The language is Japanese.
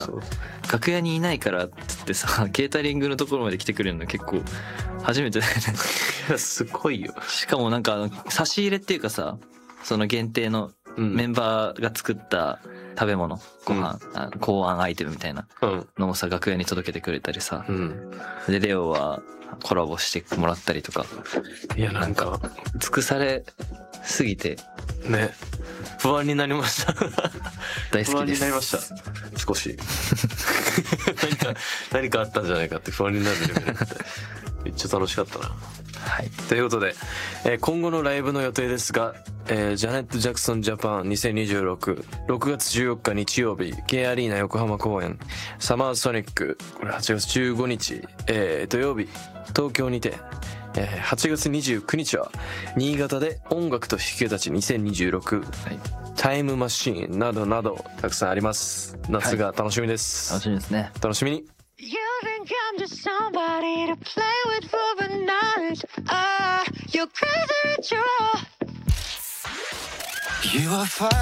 そう楽屋にいないからっつってさケータリングのところまで来てくれるの結構初めてだよね。 いやすごいよ。 しかもなんか差し入れっていうかさ、その限定のメンバーが作った食べ物、ご飯、考案アイテムみたいなのをさ楽屋に届けてくれたりさ、でレオはコラボしてもらったりとか、 いやなんか尽くされすぎてね不安になりました。 大好きです。 不安になりました少し。何かあったんじゃないかって不安になるレベルだってめっちゃ楽しかったな。 はい、 ということで、今後のライブの予定ですが、ジャネット・ジャクソン・ジャパン2026 6月14日日曜日 K アリーナ横浜公演、サマーソニックこれ8月15日、土曜日東京にて、8月29日は新潟で音楽と弾きたち2026、タイムマシーンなどなどたくさんあります。夏が楽しみです、 楽しみですね。 楽しみに。 You think I'm just somebody to play with for the night. You're crazy, you're. You are fine.